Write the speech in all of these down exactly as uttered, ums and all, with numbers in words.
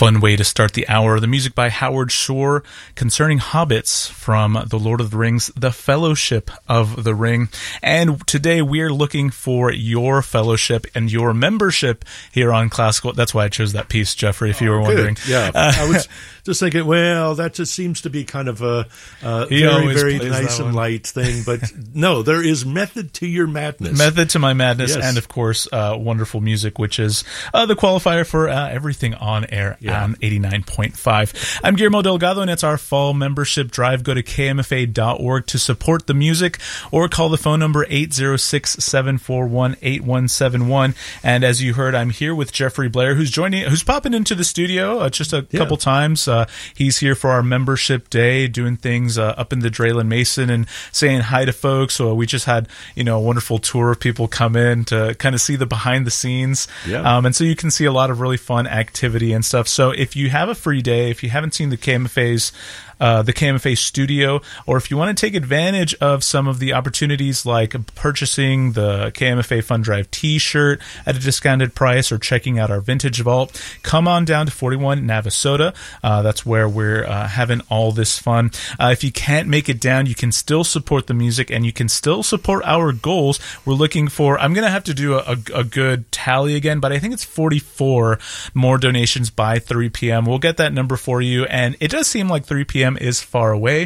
fun way to start the hour. The music by Howard Shore concerning hobbits from The Lord of the Rings, The Fellowship of the Ring. And today we are looking for your fellowship and your membership here on Classical. That's why I chose that piece, Jeffrey, if you were oh, wondering. Yeah, uh, I was just thinking, well, that just seems to be kind of a, a very, very nice and light thing. But no, there is method to your madness. Method to my madness. Yes. And, of course, uh, wonderful music, which is uh, the qualifier for uh, everything on air yeah. on eighty-nine point five. I'm Guillermo Delgado, and it's our fall membership drive. Go to K M F A dot org to support the music, or call the phone number eight zero six, seven four one, eight one seven one. And as you heard, I'm here with Jeffrey Blair, who's joining, who's popping into the studio uh, just a yeah. couple times. Uh, he's here for our membership day, doing things uh, up in the Draylen Mason and saying hi to folks. So we just had, you know, a wonderful tour of people come in to kind of see the behind the scenes. Yeah. Um, and so you can see a lot of really fun activity and stuff. So if you have a free day, if you haven't seen the K M F A's Uh, the K M F A studio, or if you want to take advantage of some of the opportunities like purchasing the K M F A Fun Drive t-shirt at a discounted price or checking out our vintage vault, come on down to forty-one Navasota. Uh, that's where we're uh, having all this fun. Uh, if you can't make it down, you can still support the music and you can still support our goals. We're looking for, I'm going to have to do a, a, a good tally again, but I think it's forty-four more donations by three p.m. We'll get that number for you, and it does seem like three p.m. is far away.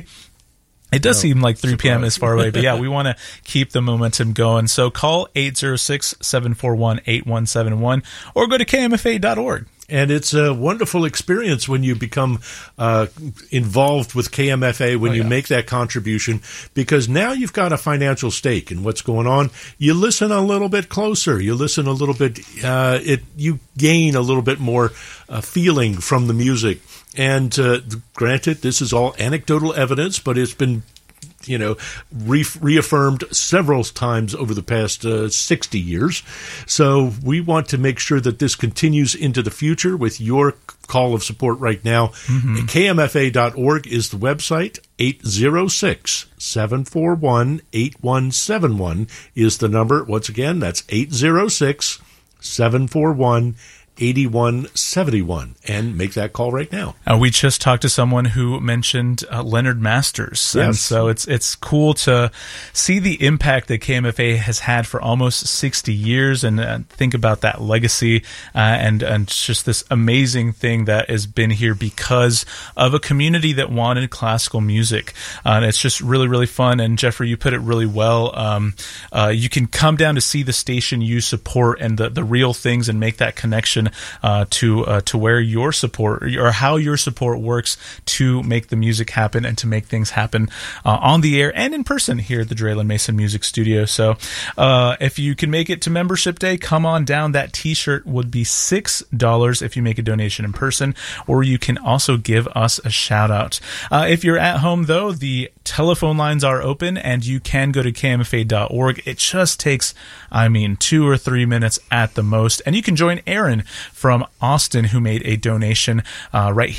It does no, seem like three p.m. is far away, but yeah, we want to keep the momentum going. So call eight zero six, seven four one, eight one seven one or go to K M F A dot org. And it's a wonderful experience when you become uh, involved with K M F A, when oh, you yeah. make that contribution, because now you've got a financial stake in what's going on. You listen a little bit closer. You listen a little bit. Uh, it you gain a little bit more uh, feeling from the music. And uh, granted, this is all anecdotal evidence, but it's been, you know, re- reaffirmed several times over the past uh, sixty years. So we want to make sure that this continues into the future with your call of support right now. Mm-hmm. K M F A dot org is the website. eight zero six, seven four one, eight one seven one is the number. Once again, that's eight zero six, seven four one, eighty-one seventy-one, and make that call right now. Uh, we just talked to someone who mentioned uh, Leonard Masters, yes. and so it's it's cool to see the impact that K M F A has had for almost sixty years, and uh, think about that legacy uh, and and just this amazing thing that has been here because of a community that wanted classical music. Uh, and it's just really really fun. And Jeffrey, you put it really well. Um, uh, you can come down to see the station you support and the the real things, and make that connection Uh, to uh, to where your support or how your support works to make the music happen and to make things happen uh, on the air and in person here at the Draylen Mason Music Studio. So uh, if you can make it to membership day, come on down. That t-shirt would be six dollars if you make a donation in person, or you can also give us a shout out. Uh, if you're at home though, the telephone lines are open and you can go to K M F A dot org. It just takes, I mean, two or three minutes at the most, and you can join Aaron from Austin, who made a donation uh, right here.